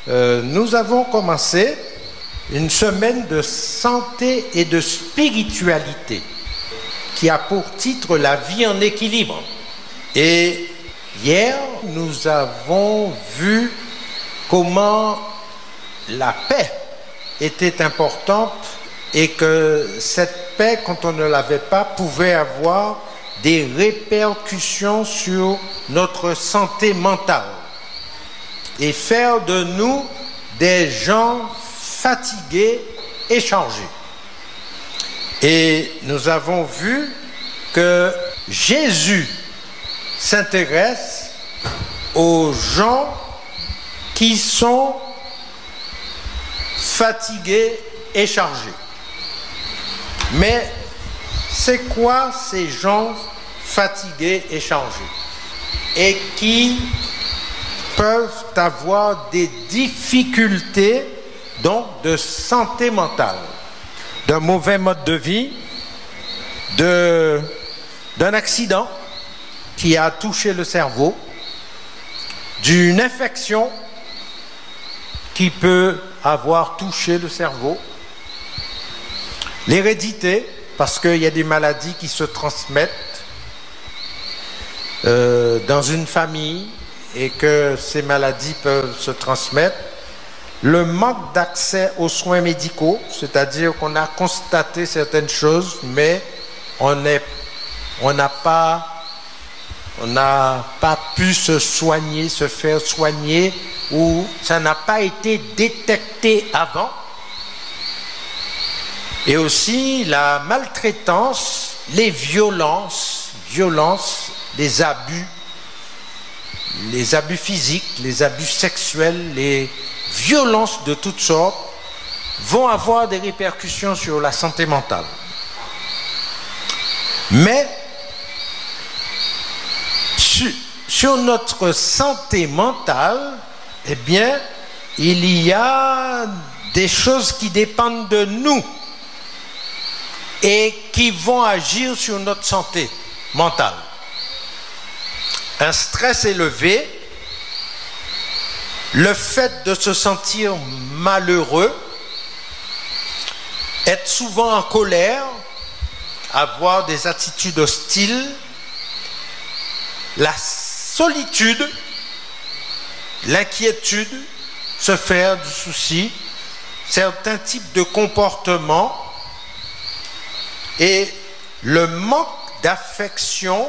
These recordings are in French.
nous avons commencé une semaine de santé et de spiritualité qui a pour titre la vie en équilibre. Et hier, nous avons vu comment la paix était importante et que cette paix, quand on ne l'avait pas, pouvait avoir des répercussions sur notre santé mentale et faire de nous des gens fatigués et chargés. Et nous avons vu que Jésus s'intéresse aux gens qui sont fatigués et chargés. Mais c'est quoi ces gens fatigués et chargés et qui peuvent avoir des difficultés donc de santé mentale, d'un mauvais mode de vie, d'un accident qui a touché le cerveau, d'une infection qui peut avoir touché le cerveau, l'hérédité, parce qu'il y a des maladies qui se transmettent dans une famille et que ces maladies peuvent se transmettre, le manque d'accès aux soins médicaux, c'est-à-dire qu'on a constaté certaines choses, mais on n'a pas pu se soigner, se faire soigner, ou ça n'a pas été détecté avant. Et aussi la maltraitance, les violences, les abus physiques, les abus sexuels, les violences de toutes sortes vont avoir des répercussions sur la santé mentale. Mais sur notre santé mentale, eh bien, il y a des choses qui dépendent de nous et qui vont agir sur notre santé mentale. Un stress élevé, le fait de se sentir malheureux, être souvent en colère, avoir des attitudes hostiles, la solitude, l'inquiétude, se faire du souci, certains types de comportements et le manque d'affection,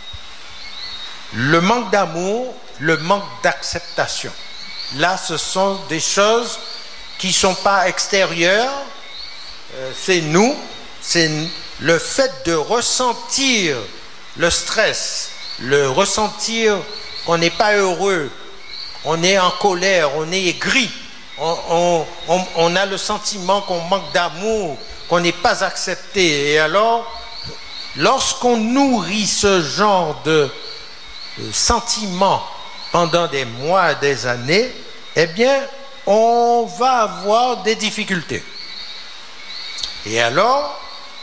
le manque d'amour, le manque d'acceptation. Là, ce sont des choses qui ne sont pas extérieures, c'est nous, c'est le fait de ressentir le stress, le ressentir qu'on n'est pas heureux, on est en colère, on est aigri, on a le sentiment qu'on manque d'amour, qu'on n'est pas accepté. Et alors, lorsqu'on nourrit ce genre de sentiments pendant des mois, des années, eh bien, on va avoir des difficultés. Et alors,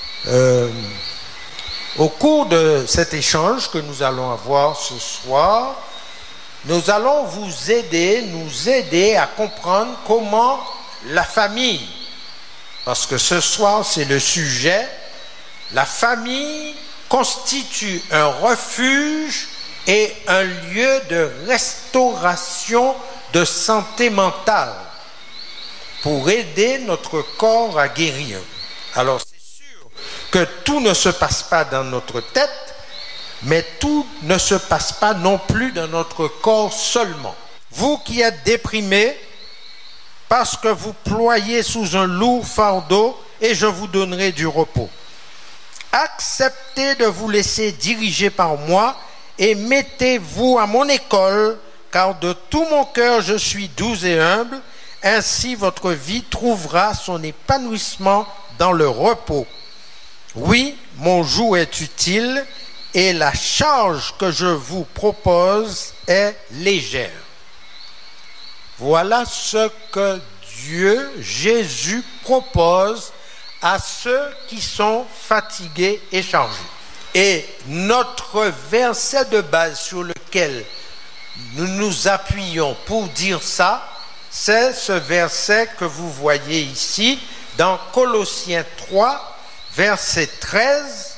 au cours de cet échange que nous allons avoir ce soir, nous allons nous aider à comprendre comment la famille, parce que ce soir c'est le sujet, la famille constitue un refuge et un lieu de restauration de santé mentale pour aider notre corps à guérir. Alors c'est sûr que tout ne se passe pas dans notre tête, mais tout ne se passe pas non plus dans notre corps seulement. Vous qui êtes déprimés parce que vous ployez sous un lourd fardeau, et je vous donnerai du repos. Acceptez de vous laisser diriger par moi et mettez-vous à mon école, car de tout mon cœur je suis doux et humble, ainsi votre vie trouvera son épanouissement dans le repos. Oui, mon joug est utile et la charge que je vous propose est légère. Voilà ce que Dieu, Jésus, propose à ceux qui sont fatigués et chargés. Et notre verset de base sur lequel nous nous appuyons pour dire ça, c'est ce verset que vous voyez ici dans Colossiens 3, verset 13.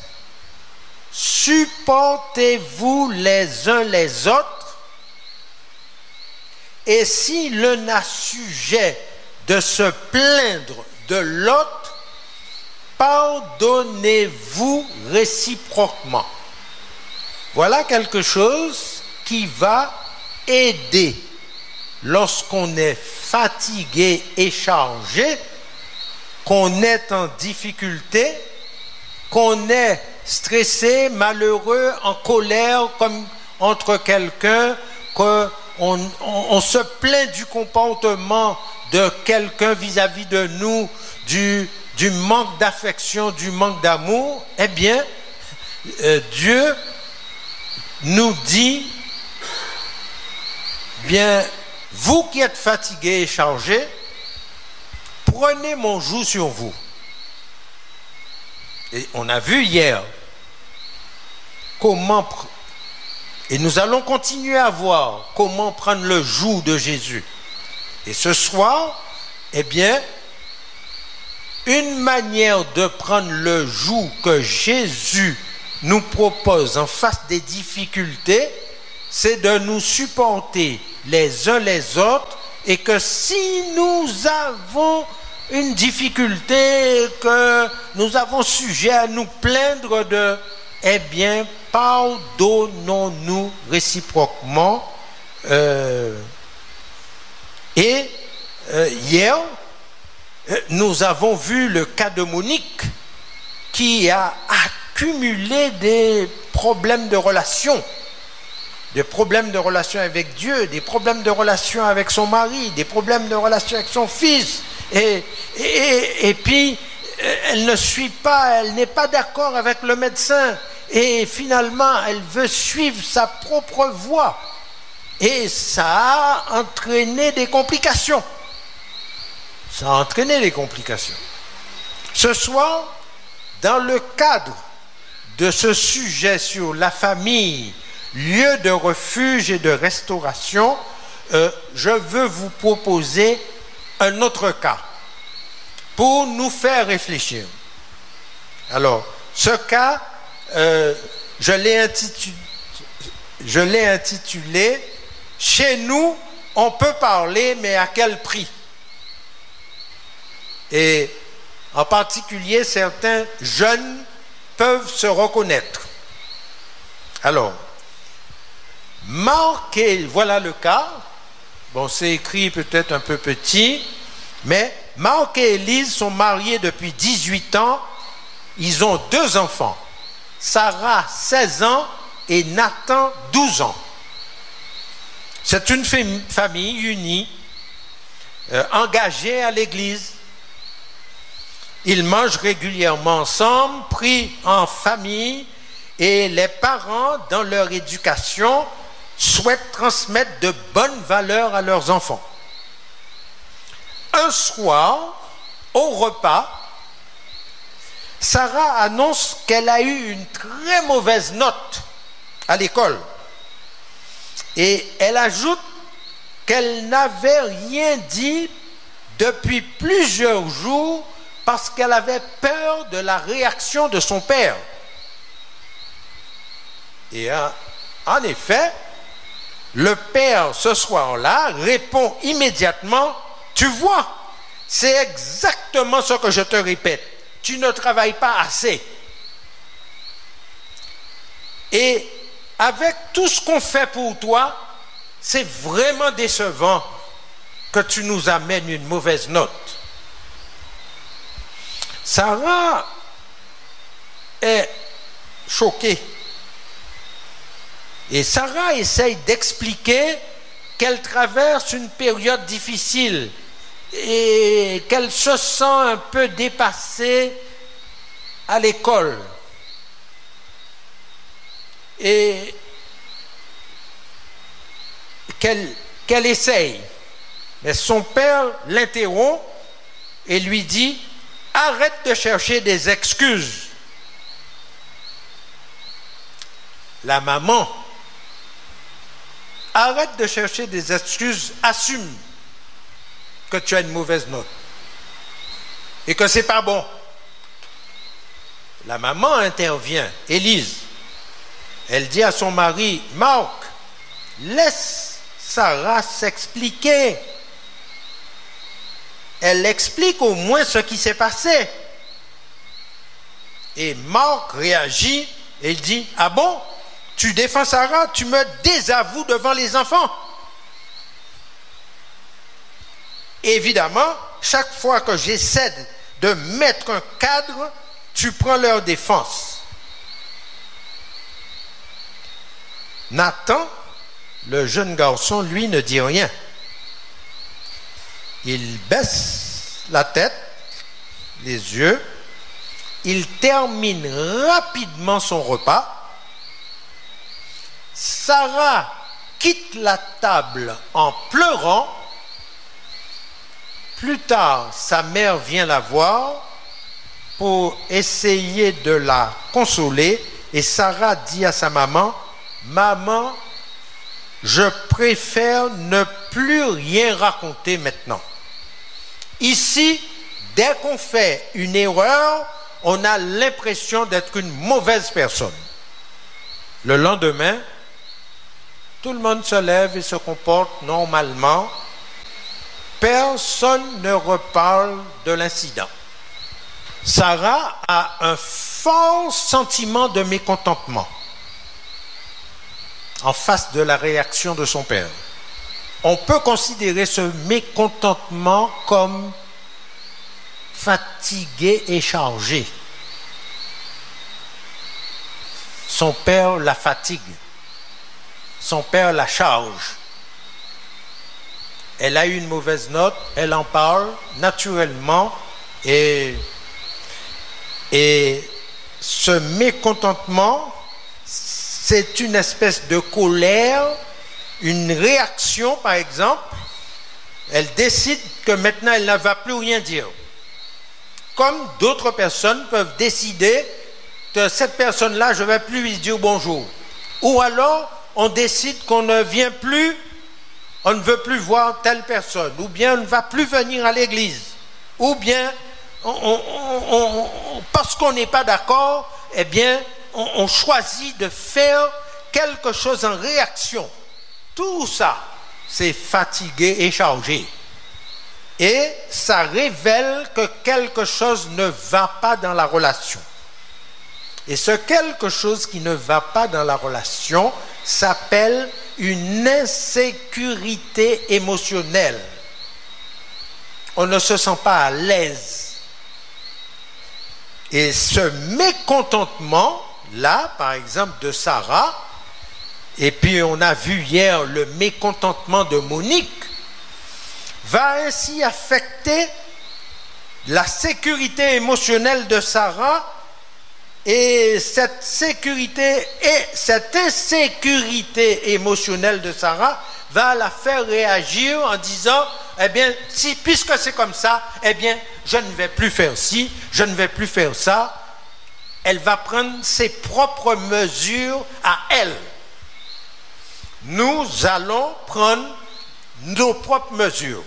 Supportez-vous les uns les autres, et si l'un a sujet de se plaindre de l'autre, pardonnez-vous réciproquement. Voilà quelque chose qui va aider lorsqu'on est fatigué et chargé, qu'on est en difficulté, qu'on est stressé, malheureux, en colère, comme entre quelqu'un, qu'on se plaint du comportement de quelqu'un vis-à-vis de nous, du manque d'affection, du manque d'amour. Eh bien, Dieu nous dit, bien, vous qui êtes fatigués et chargés, prenez mon joug sur vous. Et on a vu hier comment, et nous allons continuer à voir comment prendre le joug de Jésus. Et ce soir, eh bien, une manière de prendre le joug que Jésus nous propose en face des difficultés, c'est de nous supporter les uns les autres, et que si nous avons une difficulté, que nous avons sujet à nous plaindre de, eh bien, pardonnons-nous réciproquement. Hier, nous avons vu le cas de Monique qui a accumulé des problèmes de relation. Des problèmes de relation avec Dieu, des problèmes de relation avec son mari, des problèmes de relation avec son fils. Et puis, elle ne suit pas, elle n'est pas d'accord avec le médecin. Et finalement, elle veut suivre sa propre voie. Et ça a entraîné des complications. Ça a entraîné des complications. Ce soir, dans le cadre de ce sujet sur la famille, lieu de refuge et de restauration, je veux vous proposer un autre cas pour nous faire réfléchir. Alors, ce cas, je l'ai intitulé « Chez nous, on peut parler, mais à quel prix ?» Et en particulier, certains jeunes peuvent se reconnaître. Alors, Marc et voilà le cas. Bon, c'est écrit peut-être un peu petit, mais Marc et Élise sont mariés depuis 18 ans. Ils ont 2 enfants, Sarah 16 ans et Nathan 12 ans. C'est une famille unie, engagée à l'église. Ils mangent régulièrement ensemble, pris en famille, et les parents, dans leur éducation, souhaitent transmettre de bonnes valeurs à leurs enfants. Un soir, au repas, Sarah annonce qu'elle a eu une très mauvaise note à l'école. Et elle ajoute qu'elle n'avait rien dit depuis plusieurs jours parce qu'elle avait peur de la réaction de son père. Et en effet, le père, ce soir-là, répond immédiatement « Tu vois, c'est exactement ce que je te répète. Tu ne travailles pas assez. » Et avec tout ce qu'on fait pour toi, c'est vraiment décevant que tu nous amènes une mauvaise note. Sarah est choquée. Et Sarah essaye d'expliquer qu'elle traverse une période difficile et qu'elle se sent un peu dépassée à l'école. Et qu'elle essaye. Mais son père l'interrompt et lui dit « Arrête de chercher des excuses. » La maman, arrête de chercher des excuses, assume. que tu as une mauvaise note et que c'est pas bon. La maman intervient, Élise. Elle dit à son mari, Marc, laisse Sarah s'expliquer. Elle explique au moins ce qui s'est passé. Et Marc réagit et il dit, ah bon, tu défends Sarah, tu me désavoues devant les enfants. Évidemment, chaque fois que j'essaie de mettre un cadre, tu prends leur défense. Nathan, le jeune garçon, lui, ne dit rien. Il baisse la tête, les yeux, il termine rapidement son repas. Sarah quitte la table en pleurant. Plus tard, sa mère vient la voir pour essayer de la consoler et Sarah dit à sa maman, maman, je préfère ne plus rien raconter maintenant. Ici, dès qu'on fait une erreur, on a l'impression d'être une mauvaise personne. Le lendemain, tout le monde se lève et se comporte normalement. Personne ne reparle de l'incident. Sarah a un fort sentiment de mécontentement en face de la réaction de son père. On peut considérer ce mécontentement comme fatigué et chargé. Son père la fatigue. Son père la charge. Elle a eu une mauvaise note, elle en parle naturellement et ce mécontentement, c'est une espèce de colère, une réaction par exemple. Elle décide que maintenant elle ne va plus rien dire. Comme d'autres personnes peuvent décider que cette personne-là, je ne vais plus lui dire bonjour. Ou alors, on décide qu'on ne vient plus, on ne veut plus voir telle personne, ou bien on ne va plus venir à l'église, ou bien parce qu'on n'est pas d'accord, eh bien, on choisit de faire quelque chose en réaction. Tout ça, c'est fatigué et chargé. Et ça révèle que quelque chose ne va pas dans la relation. Et ce quelque chose qui ne va pas dans la relation s'appelle une insécurité émotionnelle. On ne se sent pas à l'aise. Et ce mécontentement, là, par exemple, de Sarah, et puis on a vu hier le mécontentement de Monique, va ainsi affecter la sécurité émotionnelle de Sarah, et cette sécurité et cette insécurité émotionnelle de Sarah va la faire réagir en disant, eh bien, puisque c'est comme ça, eh bien, je ne vais plus faire ci, je ne vais plus faire ça. Elle va prendre ses propres mesures à elle. Nous allons prendre nos propres mesures.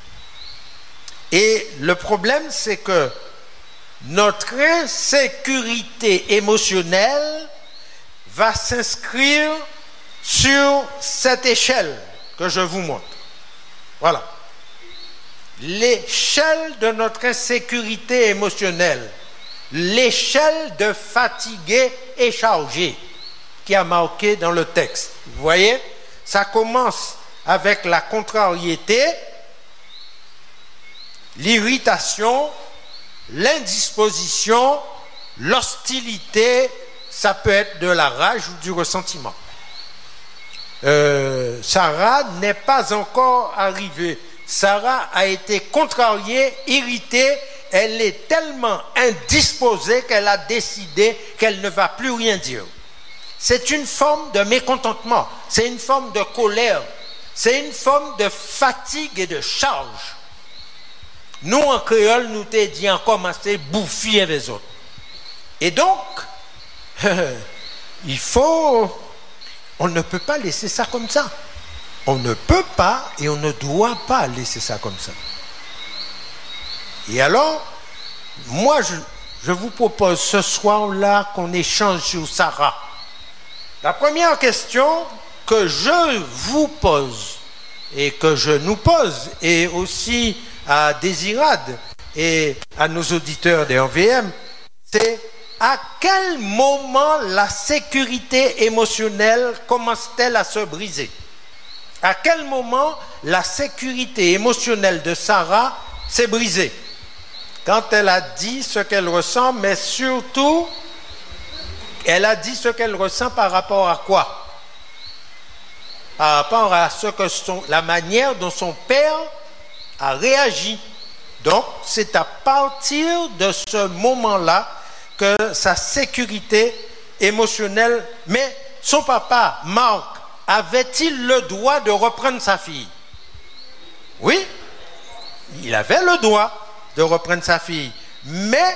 Et le problème, c'est que notre insécurité émotionnelle va s'inscrire sur cette échelle que je vous montre. Voilà. L'échelle de notre insécurité émotionnelle, l'échelle de fatigué et chargé qui a marqué dans le texte. Vous voyez, ça commence avec la contrariété, l'irritation, l'indisposition, l'hostilité, ça peut être de la rage ou du ressentiment. Sarah n'est pas encore arrivée. Sarah a été contrariée, irritée, elle est tellement indisposée qu'elle a décidé qu'elle ne va plus rien dire. C'est une forme de mécontentement, c'est une forme de colère, c'est une forme de fatigue et de charge. Nous, en créole, nous t'ai dit en commencer bouffer les autres. Et donc, on ne peut pas laisser ça comme ça. On ne peut pas et on ne doit pas laisser ça comme ça. Et alors, moi, je vous propose ce soir-là qu'on échange sur Sarah. La première question que je vous pose et que je nous pose, et aussi à Désirade et à nos auditeurs des RVM, c'est à quel moment la sécurité émotionnelle commence-t-elle à se briser? À quel moment la sécurité émotionnelle de Sarah s'est brisée? Quand elle a dit ce qu'elle ressent, mais surtout, elle a dit ce qu'elle ressent par rapport à quoi? Par rapport à la manière dont son père a réagi. Donc, c'est à partir de ce moment-là que sa sécurité émotionnelle... Mais son papa, Marc, avait-il le droit de reprendre sa fille? Oui, il avait le droit de reprendre sa fille. Mais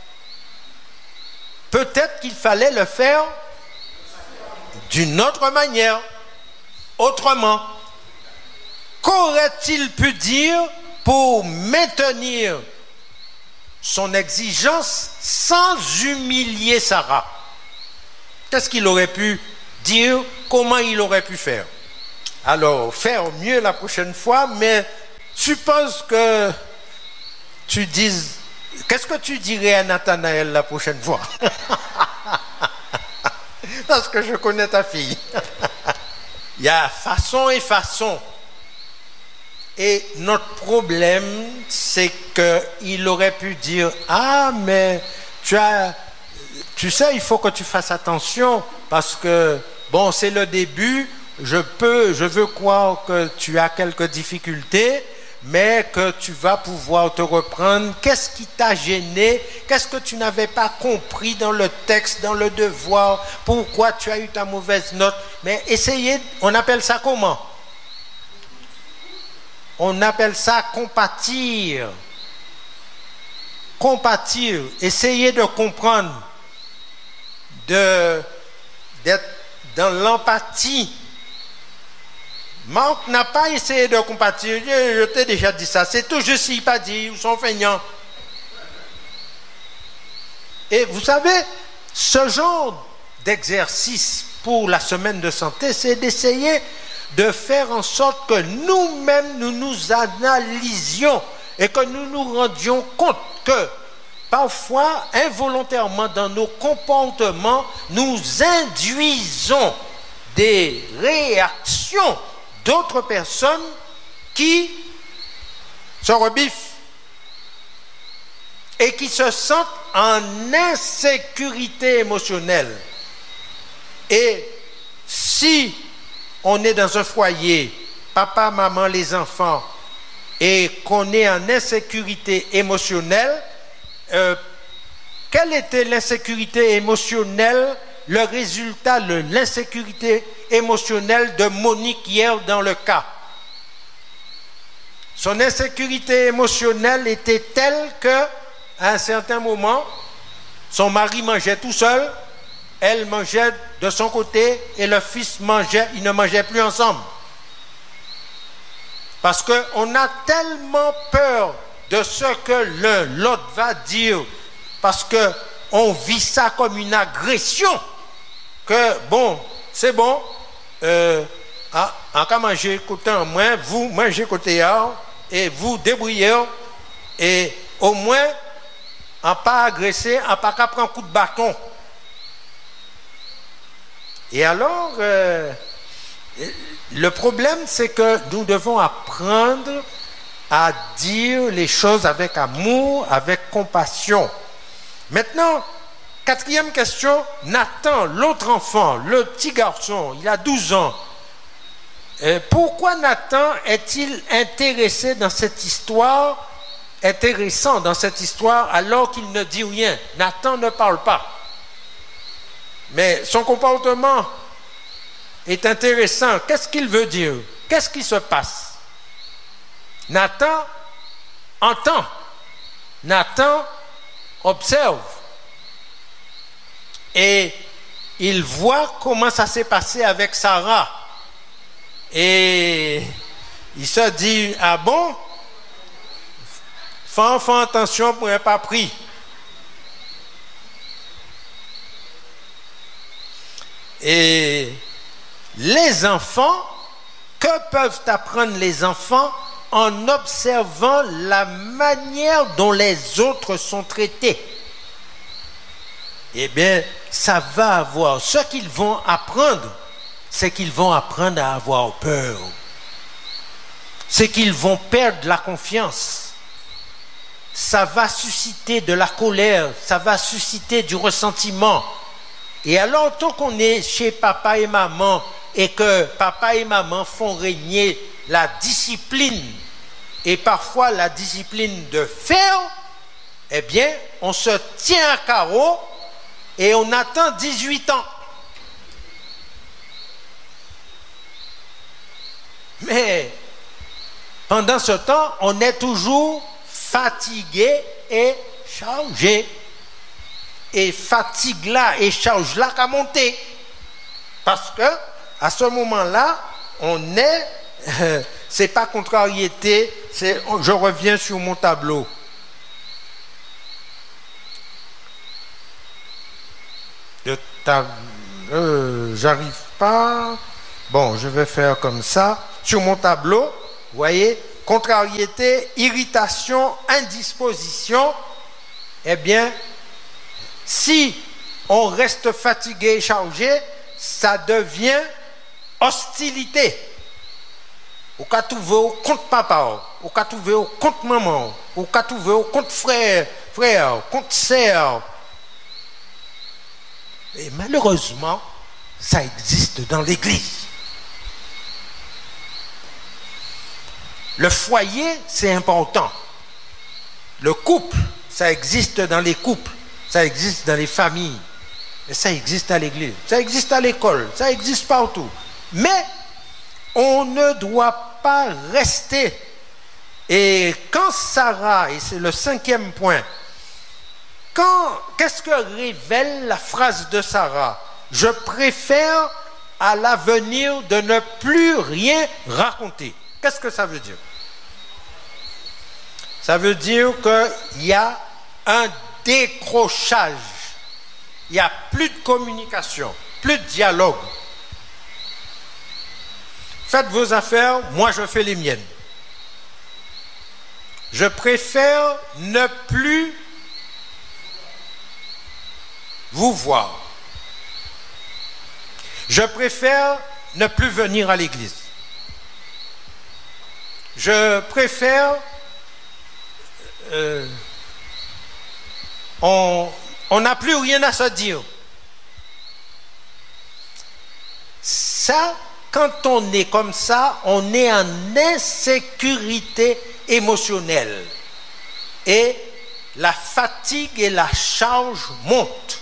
peut-être qu'il fallait le faire d'une autre manière, autrement. Qu'aurait-il pu dire pour maintenir son exigence sans humilier Sarah? Qu'est-ce qu'il aurait pu dire? Comment il aurait pu faire? Alors, faire mieux la prochaine fois, mais suppose que tu dises... Qu'est-ce que tu dirais à Nathanaël la prochaine fois? Parce que je connais ta fille. Il y a façon et façon. Et notre problème, c'est qu'il aurait pu dire, ah, mais tu sais, il faut que tu fasses attention parce que, bon, c'est le début, je veux croire que tu as quelques difficultés, mais que tu vas pouvoir te reprendre. Qu'est-ce qui t'a gêné? Qu'est-ce que tu n'avais pas compris dans le texte, dans le devoir? Pourquoi tu as eu ta mauvaise note? Mais essayez, on appelle ça comment? On appelle ça compatir. Compatir, essayer de comprendre, d'être dans l'empathie. Marc n'a pas essayé de compatir. Je t'ai déjà dit ça. C'est tout juste s'il pas dit, ils sont feignants. Et vous savez, ce genre d'exercice pour la semaine de santé, c'est d'essayer de faire en sorte que nous-mêmes, nous nous analysions et que nous nous rendions compte que parfois, involontairement, dans nos comportements, nous induisons des réactions d'autres personnes qui se rebiffent et qui se sentent en insécurité émotionnelle. Et si on est dans un foyer, papa, maman, les enfants, et qu'on est en insécurité émotionnelle, quelle était l'insécurité émotionnelle, le résultat de l'insécurité émotionnelle de Monique hier dans le cas? Son insécurité émotionnelle était telle que, à un certain moment, son mari mangeait tout seul, elle mangeait de son côté et le fils mangeait, ils ne mangeaient plus ensemble. Parce qu'on a tellement peur de ce que l'autre va dire, parce qu'on vit ça comme une agression, que bon, c'est bon, en cas manger côté en moins, vous mangez côté en, et vous débrouillez, et au moins, en pas agressé, en pas qu'à prendre un coup de bâton. Et alors, le problème, c'est que nous devons apprendre à dire les choses avec amour, avec compassion. Maintenant, quatrième question, Nathan, l'autre enfant, le petit garçon, il a 12 ans. Pourquoi Nathan est-il intéressant dans cette histoire alors qu'il ne dit rien? Nathan ne parle pas. Mais son comportement est intéressant. Qu'est-ce qu'il veut dire? Qu'est-ce qui se passe? Nathan entend. Nathan observe. Et il voit comment ça s'est passé avec Sarah. Et il se dit, ah bon? Fais attention pour ne pas pris. Et les enfants, que peuvent apprendre les enfants en observant la manière dont les autres sont traités? Eh bien, ça va avoir, ce qu'ils vont apprendre, c'est qu'ils vont apprendre à avoir peur. C'est qu'ils vont perdre la confiance. Ça va susciter de la colère, ça va susciter du ressentiment. Et alors, tant qu'on est chez papa et maman, et que papa et maman font régner la discipline, et parfois la discipline de faire, eh bien, on se tient à carreau, et on attend 18 ans. Mais pendant ce temps, on est toujours fatigué et chargé. Et fatigue là et charge là qu'à monter. Parce que à ce moment-là, on est, c'est pas contrariété, c'est, je reviens sur mon tableau. J'arrive pas. Bon, je vais faire comme ça. Sur mon tableau, vous voyez, contrariété, irritation, indisposition. Eh bien, si on reste fatigué et chargé, ça devient hostilité. Au cas où vous au compte papa, au cas où vous au compte maman, au cas où vous au compte frère, compte sœur. Et malheureusement, ça existe dans l'église. Le foyer, c'est important. Le couple, ça existe dans les couples, ça existe dans les familles, et ça existe à l'église, ça existe à l'école, ça existe partout. Mais on ne doit pas rester. Et quand Sarah, et c'est le 5e point, qu'est-ce que révèle la phrase de Sarah? Je préfère à l'avenir de ne plus rien raconter. Qu'est-ce que ça veut dire? Ça veut dire qu'il y a un décrochage. Il n'y a plus de communication, plus de dialogue. Faites vos affaires, moi je fais les miennes. Je préfère ne plus vous voir. Je préfère ne plus venir à l'église. Je préfère... on n'a plus rien à se dire. Ça, quand on est comme ça, on est en insécurité émotionnelle. Et la fatigue et la charge montent.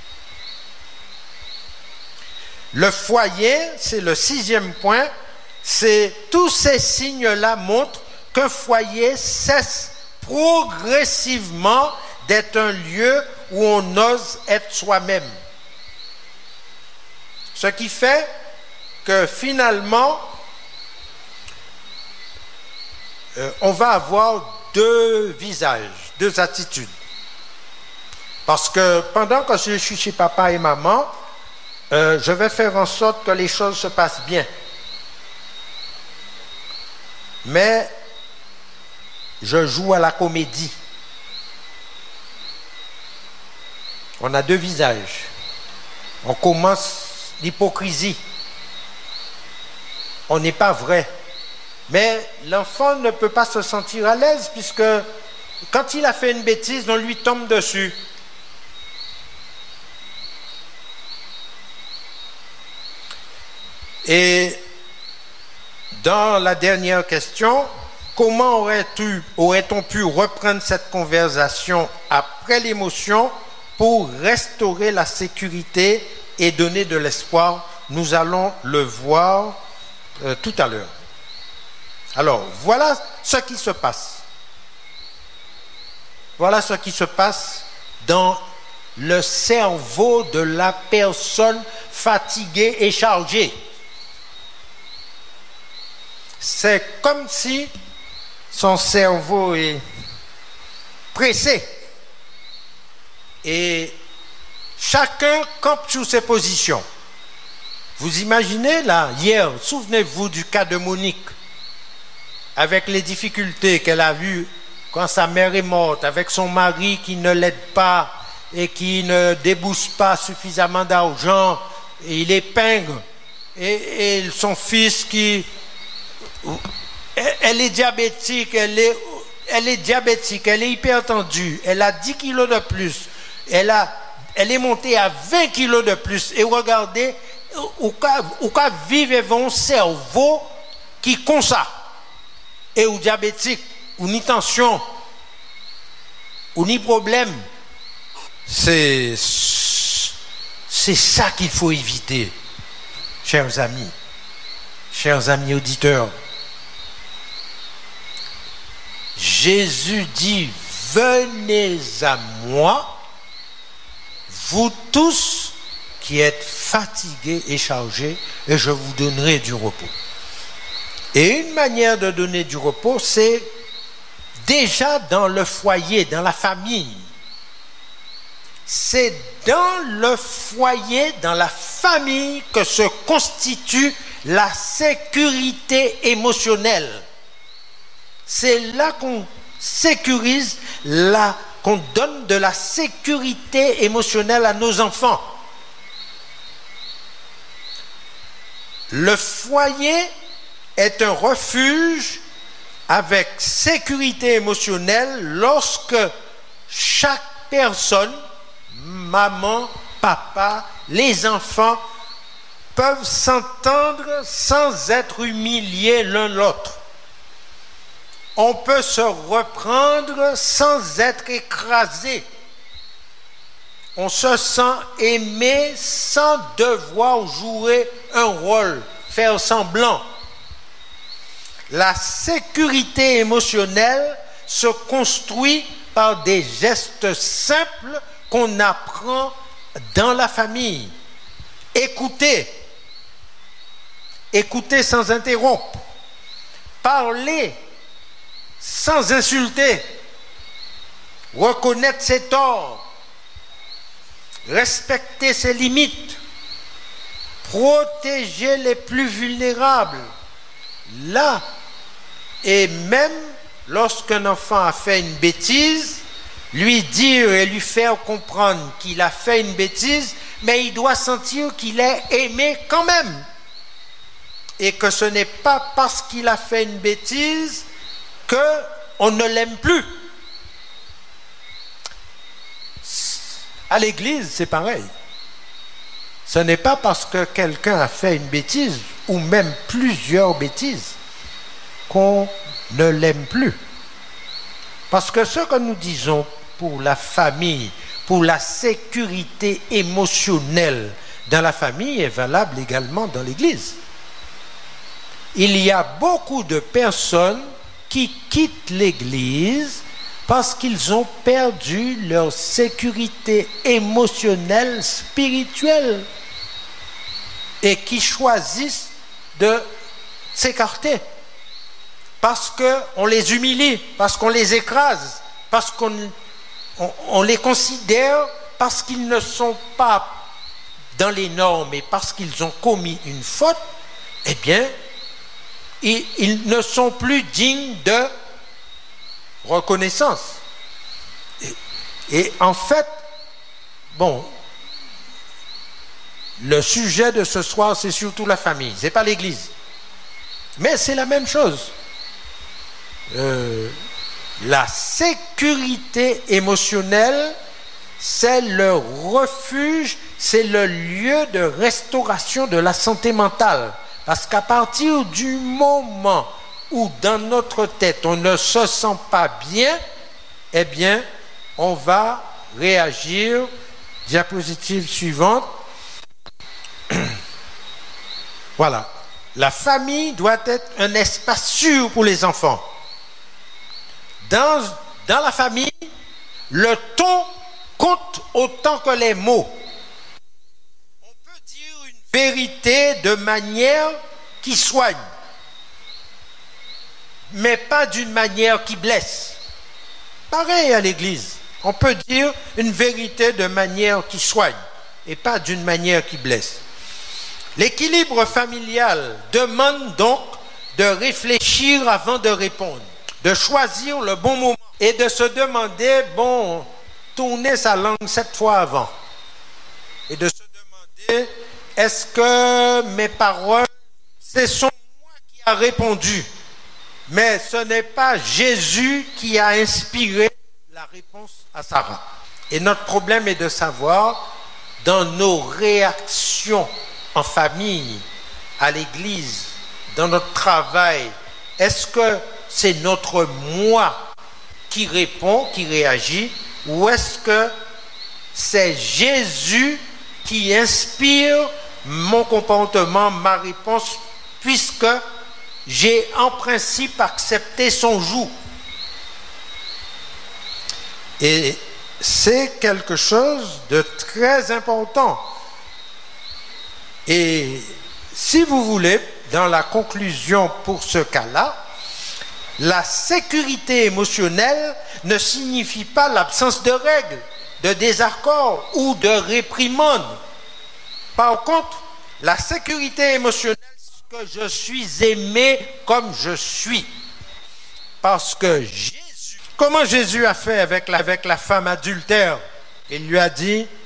Le foyer, c'est le 6e point, c'est tous ces signes-là montrent qu'un foyer cesse progressivement d'être un lieu où on ose être soi-même. Ce qui fait que finalement, on va avoir deux visages, deux attitudes. Parce que pendant que je suis chez papa et maman, je vais faire en sorte que les choses se passent bien. Mais je joue à la comédie. On a deux visages. On commence l'hypocrisie. On n'est pas vrai. Mais l'enfant ne peut pas se sentir à l'aise puisque quand il a fait une bêtise, on lui tombe dessus. Et dans la dernière question, comment aurait-on pu reprendre cette conversation après l'émotion pour restaurer la sécurité et donner de l'espoir? Nous allons le voir tout à l'heure. Alors, voilà ce qui se passe. Voilà ce qui se passe dans le cerveau de la personne fatiguée et chargée. C'est comme si son cerveau est pressés. Et chacun campe sur ses positions. Vous imaginez là, hier, souvenez-vous du cas de Monique, avec les difficultés qu'elle a eues quand sa mère est morte, avec son mari qui ne l'aide pas et qui ne débourse pas suffisamment d'argent, et il est pingre, et son fils qui... Elle est diabétique, elle est hypertendue, elle a 10 kilos de plus, elle est montée à 20 kilos de plus, et regardez, ou qu'à vivre un cerveau qui comme ça, et ou diabétique, ou ni tension, ou ni problème. C'est ça qu'il faut éviter, chers amis auditeurs. Jésus dit, venez à moi, vous tous qui êtes fatigués et chargés, et je vous donnerai du repos. Et une manière de donner du repos, c'est déjà dans le foyer, dans la famille. C'est dans le foyer, dans la famille que se constitue la sécurité émotionnelle. C'est là qu'on sécurise, qu'on donne de la sécurité émotionnelle à nos enfants. Le foyer est un refuge avec sécurité émotionnelle lorsque chaque personne, maman, papa, les enfants, peuvent s'entendre sans être humiliés l'un l'autre. On peut se reprendre sans être écrasé. On se sent aimé sans devoir jouer un rôle, faire semblant. La sécurité émotionnelle se construit par des gestes simples qu'on apprend dans la famille. Écouter sans interrompre, parler sans insulter, reconnaître ses torts, respecter ses limites, protéger les plus vulnérables. Là, et même lorsqu'un enfant a fait une bêtise, lui dire et lui faire comprendre qu'il a fait une bêtise, mais il doit sentir qu'il est aimé quand même. Et que ce n'est pas parce qu'il a fait une bêtise qu'on ne l'aime plus. À l'église, c'est pareil. Ce n'est pas parce que quelqu'un a fait une bêtise, ou même plusieurs bêtises, qu'on ne l'aime plus. Parce que ce que nous disons pour la famille, pour la sécurité émotionnelle dans la famille est valable également dans l'église. Il y a beaucoup de personnes qui quittent l'église parce qu'ils ont perdu leur sécurité émotionnelle, spirituelle, et qui choisissent de s'écarter parce qu'on les humilie, parce qu'on les écrase, parce qu'on les considère, parce qu'ils ne sont pas dans les normes et parce qu'ils ont commis une faute, eh bien, ils ne sont plus dignes de reconnaissance. Et en fait, bon, le sujet de ce soir, c'est surtout la famille, c'est pas l'église. Mais c'est la même chose. La sécurité émotionnelle, c'est le refuge, c'est le lieu de restauration de la santé mentale. Parce qu'à partir du moment où dans notre tête on ne se sent pas bien, eh bien, on va réagir. Diapositive suivante. Voilà. La famille doit être un espace sûr pour les enfants. Dans la famille, le ton compte autant que les mots. On peut dire une vérité de manière qui soigne, mais pas d'une manière qui blesse. Pareil à l'église. On peut dire une vérité de manière qui soigne et pas d'une manière qui blesse. L'équilibre familial demande donc de réfléchir avant de répondre, de choisir le bon moment et de se demander, bon, tourner sa langue 7 fois avant. Et de se demander, est-ce que mes paroles, ce sont moi qui a répondu, mais ce n'est pas Jésus qui a inspiré la réponse à Sarah. Et notre problème est de savoir, dans nos réactions en famille, à l'église, dans notre travail, est-ce que c'est notre moi qui répond, qui réagit, ou est-ce que c'est Jésus qui inspire mon comportement, ma réponse, puisque j'ai en principe accepté son joug? Et c'est quelque chose de très important. Et si vous voulez, dans la conclusion pour ce cas-là, la sécurité émotionnelle ne signifie pas l'absence de règles, de désaccords ou de réprimandes. Par contre, la sécurité émotionnelle, c'est que je suis aimé comme je suis. Parce que Jésus, comment Jésus a fait avec la femme adultère? Il lui a dit,